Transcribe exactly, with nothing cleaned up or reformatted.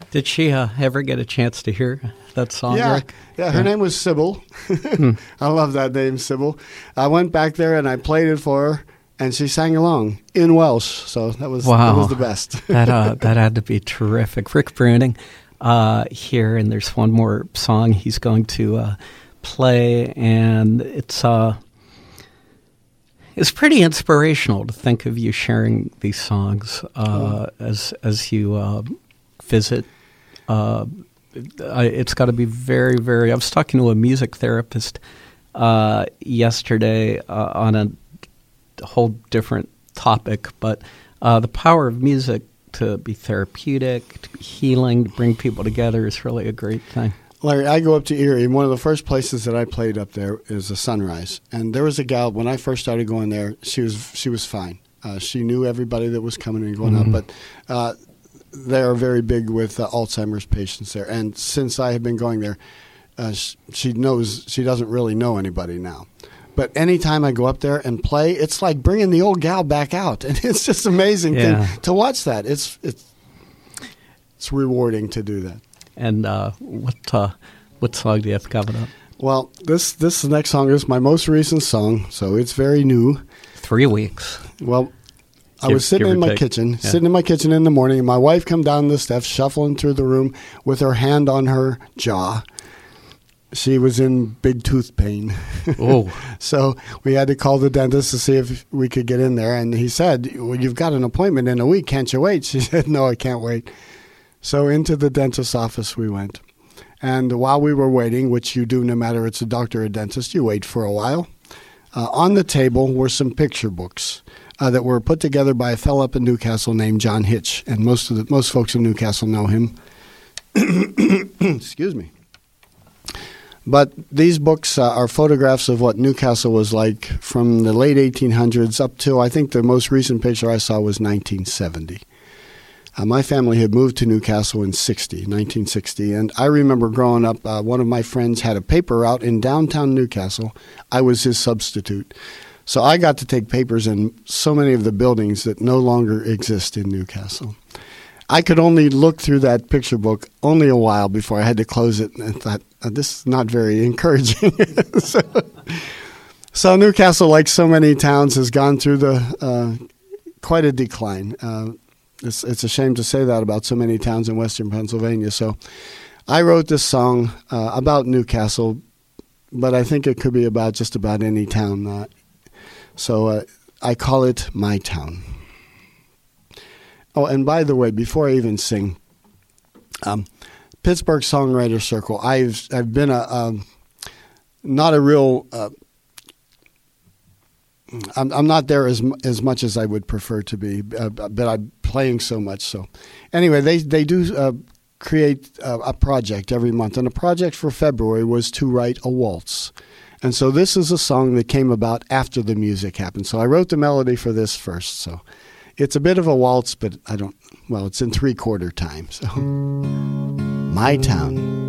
Did she uh, ever get a chance to hear that song, Yeah, Rick? yeah. Her Yeah. name was Sybil. Hmm. I love that name, Sybil. I went back there and I played it for her, and she sang along in Welsh. So that was Wow. that was the best. that uh, that had to be terrific. Rick Bruning uh, here, and there's one more song he's going to uh, play, and it's uh, it's pretty inspirational to think of you sharing these songs uh, Oh. as as you uh, visit. Uh, I, it's got to be very, very. I was talking to a music therapist uh, yesterday uh, on a whole different topic, but uh, the power of music to be therapeutic, to be healing, to bring people together is really a great thing. Larry, I go up to Erie, and one of the first places that I played up there is a Sunrise. And there was a gal, when I first started going there, she was she was fine. Uh, she knew everybody that was coming and going Mhm. up, but uh, they are very big with uh, Alzheimer's patients there. And since I have been going there, uh, sh- she knows, she doesn't really know anybody now. But anytime I go up there and play, it's like bringing the old gal back out. And it's just amazing Yeah. thing to watch that. It's, it's, it's rewarding to do that. And uh, what uh, what song do you have coming up? Well, this this next song is my most recent song, so it's very new. Three weeks. Well, I Give- was sitting give or in my take. kitchen, Yeah. sitting in my kitchen in the morning, and my wife come down the steps, shuffling through the room with her hand on her jaw. She was in big tooth pain. Oh. So we had to call the dentist to see if we could get in there, and he said, well, you've got an appointment in a week, can't you wait? She said, no, I can't wait. So into the dentist's office we went. And while we were waiting, which you do no matter it's a doctor or a dentist, you wait for a while. Uh, on the table were some picture books uh, that were put together by a fellow up in Newcastle named John Hitch, and most of the, most folks in Newcastle know him. Excuse me. But these books uh, are photographs of what Newcastle was like from the late eighteen hundreds up to, I think the most recent picture I saw was nineteen seventy. Uh, my family had moved to Newcastle in sixty, nineteen sixty, and I remember growing up, uh, one of my friends had a paper out in downtown Newcastle. I was his substitute. So I got to take papers in so many of the buildings that no longer exist in Newcastle. I could only look through that picture book only a while before I had to close it, and I thought, uh, this is not very encouraging. so, so Newcastle, like so many towns, has gone through the uh, quite a decline. Uh, It's, it's a shame to say that about so many towns in western Pennsylvania. So I wrote this song uh, about Newcastle, but I think it could be about just about any town. Uh, so uh, I call it My Town. Oh, and by the way, before I even sing, um, Pittsburgh Songwriter Circle, I've I've been a um, not a real uh, I'm, I'm not there as as much as I would prefer to be, uh, but I'm playing so much. So, anyway, they they do uh, create uh, a project every month, and the project for February was to write a waltz, and so this is a song that came about after the music happened. So I wrote the melody for this first. So it's a bit of a waltz, but I don't. Well, it's in three quarter time. So, My Town.